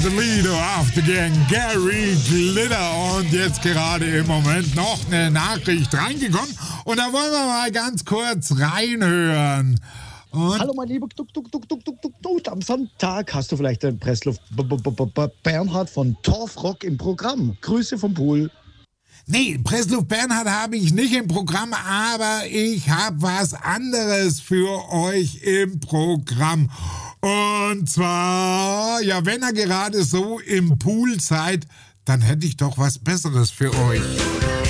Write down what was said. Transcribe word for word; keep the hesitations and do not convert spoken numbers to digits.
the leader of the gang, Gary Glitter. Und jetzt gerade im Moment noch eine Nachricht reingekommen. Und da wollen wir mal ganz kurz reinhören. Und Hallo mein lieber Duck, Duck, Duck, Duck, Duck, Duck, Duck. Am Sonntag hast du vielleicht den Pressluft B- B- B- B- Bernhard von Torfrock im Programm. Grüße vom Pool. nee, Pressluft Bernhard habe ich nicht im Programm, aber ich habe was anderes für euch im Programm. Und zwar, ja, wenn ihr gerade so im Pool seid, dann hätte ich doch was Besseres für euch.